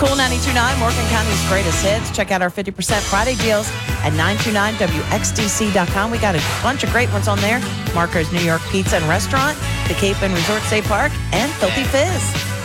Cool 92.9, Morgan County's greatest hits. Check out our 50% Friday deals at 929WXDC.com. We got a bunch of great ones on there. Marco's New York Pizza and Restaurant, the Cape and Resort State Park, and Filthy Fizz.